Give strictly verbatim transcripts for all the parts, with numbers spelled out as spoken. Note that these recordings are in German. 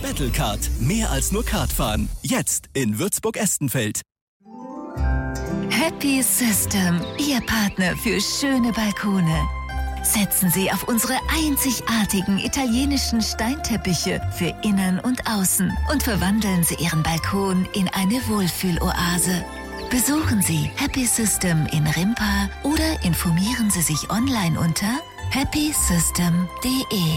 Battlecard. Mehr als nur Kart fahren. Jetzt in Würzburg-Estenfeld. Happy System, Ihr Partner für schöne Balkone. Setzen Sie auf unsere einzigartigen italienischen Steinteppiche für Innen und Außen und verwandeln Sie Ihren Balkon in eine Wohlfühloase. Besuchen Sie Happy System in Rimpa oder informieren Sie sich online unter happy system punkt de.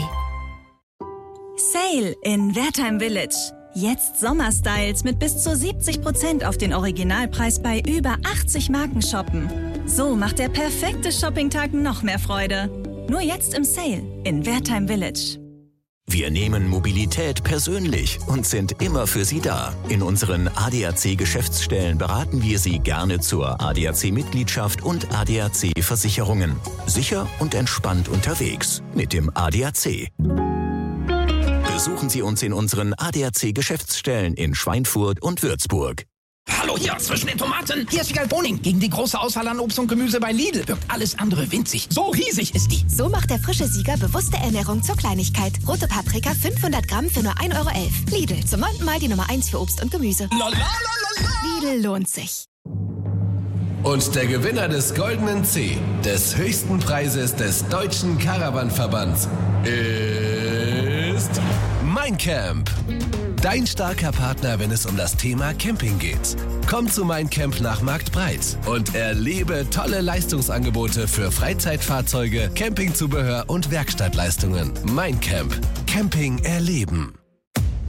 Sale in Wertheim Village. Jetzt Sommerstyles mit bis zu siebzig Prozent auf den Originalpreis bei über achtzig Marken shoppen. So macht der perfekte Shoppingtag noch mehr Freude. Nur jetzt im Sale in Wertheim Village. Wir nehmen Mobilität persönlich und sind immer für Sie da. In unseren A D A C-Geschäftsstellen beraten wir Sie gerne zur A D A C-Mitgliedschaft und A D A C-Versicherungen. Sicher und entspannt unterwegs mit dem A D A C. Besuchen Sie uns in unseren A D A C-Geschäftsstellen in Schweinfurt und Würzburg. Hallo hier zwischen den Tomaten. Hier ist Wiegald Boning. Gegen die große Auswahl an Obst und Gemüse bei Lidl wirkt alles andere winzig. So riesig ist die. So macht der frische Sieger bewusste Ernährung zur Kleinigkeit. Rote Paprika fünfhundert Gramm für nur ein Euro elf. Lidl, zum neunten Mal die Nummer eins für Obst und Gemüse. La, la, la, la, la. Lidl lohnt sich. Und der Gewinner des Goldenen C, des höchsten Preises des Deutschen Caravan-Verbands, ist Mein Camp. Dein starker Partner, wenn es um das Thema Camping geht. Komm zu Mein Camp nach Marktbreit und erlebe tolle Leistungsangebote für Freizeitfahrzeuge, Campingzubehör und Werkstattleistungen. Mein Camp. Camping erleben.